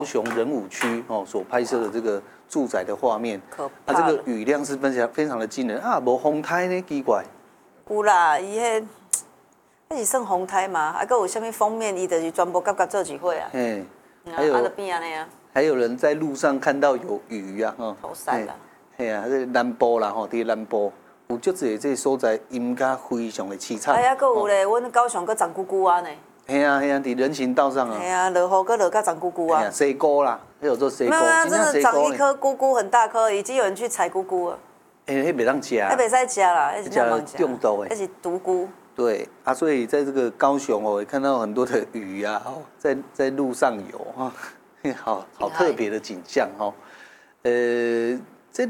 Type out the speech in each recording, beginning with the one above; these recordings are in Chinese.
高雄仁武区所拍摄的这个住宅的画面， 这个雨量是非常的惊人啊，无风台呢，奇怪。 有啦，伊迄是算风台嘛？还有啥物封面，伊就是全部夹做一伙啊。 还有变安尼啊。 还有人在路上看到有鱼啊， 头晒啦。 嘿啊，这南部啦伫南部有足侪这所在阴甲非常的凄惨。 还有咧，阮高雄搁长姑姑啊呢。 嘿啊，伫人行道上啊。 嘿啊，落雨搁落到长姑姑啊。 西菇啦，还有做西菇。 没有啊，真的长一颗菇菇很大颗，已经有人去采菇菇了。 迄袂当食。 迄袂使食啦，迄是食中毒迄是毒菇。 对啊，所以在这个高雄也看到很多的鱼啊，在路上游啊，好特别的景象哈。这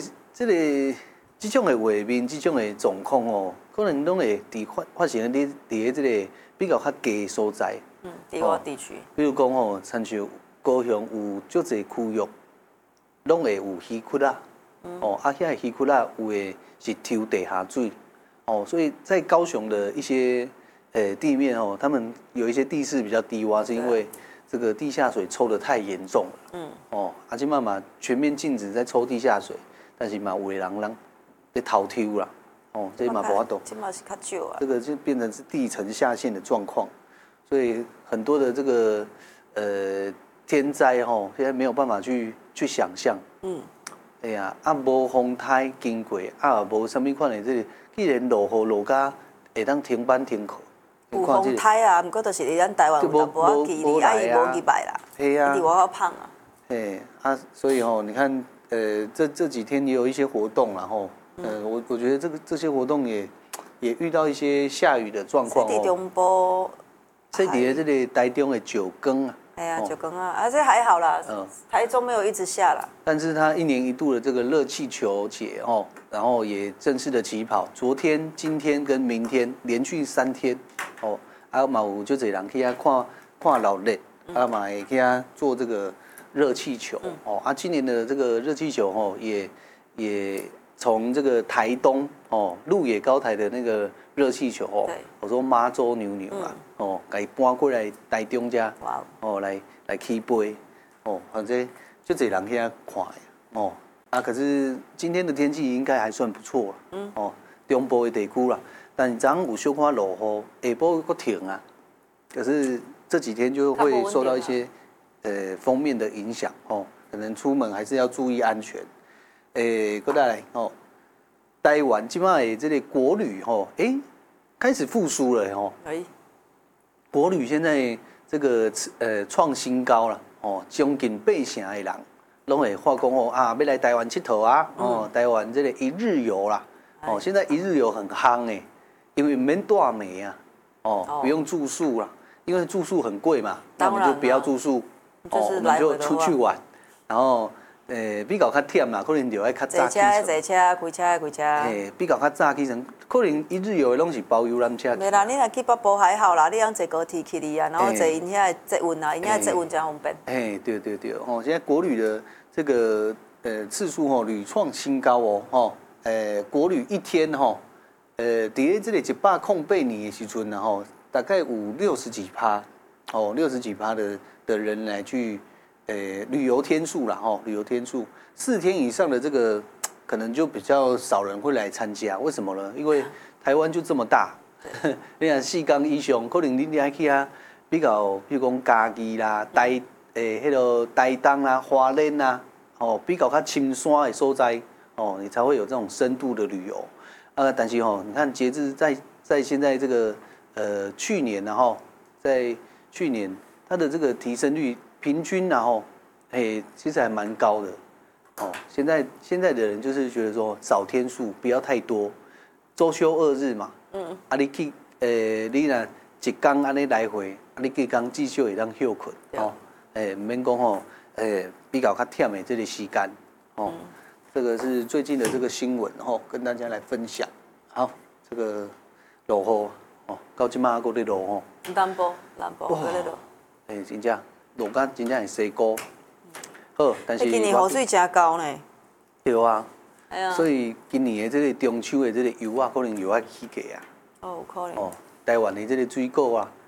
种的画面，这种的状况可能拢会发生伫这个比较较低的所在。 低洼地区。 比如讲亲像高雄有足侪区域，拢会有溪窟啊。遐溪窟啊，有的是抽地下水。所以在高雄的一些地面他们有一些地势比较低洼，是因为这个地下水抽得太严重了。现在嘛全面禁止在抽地下水，但是嘛有的人在偷抽啦。这嘛无法度。 这嘛是较少啊。 这个就变成是地层下陷的状况，所以很多的这个天灾现在没有办法去想象。哎呀，无风台经过，无什么款的这个，既然落雨落甲会当停班停课。 有风台啊，不过就是伫咱台湾有淡薄仔距离，伊无入来啦，伊伫外口放啊。 所以你看，这几天也有一些活动啦我觉得这些活动也遇到一些下雨的状况在中部， 在这里台中的九更啊。 哎呀，九更啊，这还好啦。台中没有一直下啦。 但是它一年一度的这个热气球节然后也正式的起跑，昨天、今天跟明天连续3天嘛有就这人去看老热，嘛也去做这个热气球今年的这个热气球也从这个台东鹿野高台的那个热气球我说妈祖牛啊给搬过来台中家来起飞反正就这人去看可是今天的天气应该还算不错中部的地区啦，但早上有小可落雨，下晡又停啊。可是这几天就会受到一些锋面的影响可能出门还是要注意安全。再来台湾现在的这个国旅开始复苏了国旅现在这个创新高了将近8成的人拢会话讲要来台湾佚佗啊台湾这个一日游啦现在一日游很夯因为免住暝啊不用住宿啦，因为住宿很贵嘛，那我们就不要住宿我们就出去玩，然后比较较忝啦，可能就要较早起床。 坐车，开车，开车。 比较较早起床，可能一日游的拢是包游览车。 没啦，你若去北部还好啦，你通坐高铁去哩啊，然后坐因遐的捷运啊，因遐捷运真方便。 对现在国旅的这个次数屡创新高国旅一天伫咧这个108年的时阵大概有60几%，的人来去。旅游天数啦旅游天数4天以上的这个可能就比较少人会来参加，为什么呢？因为台湾就这么大，你看4天以上，可能你爱去比较，比如讲嘉义啦、迄个台东啦、花莲啦，比较较深山的所在，你才会有这种深度的旅游。但是你看截至在现在这个去年在去年它的这个提升率。平均其实还蛮高的现在的人就是觉得说少天数不要太多，周休2日嘛你去你若一天安尼来回你几天至少会当休困唔免讲比较较忝的这个时间这个是最近的这个新闻跟大家来分享。好，这个落雨到即马还在落南部还在落真正落甲真正是西高，好，但是今年雨水真高呢。 对啊，所以今年的这个中秋的这个油可能又要起价有可能。 台湾的这个水果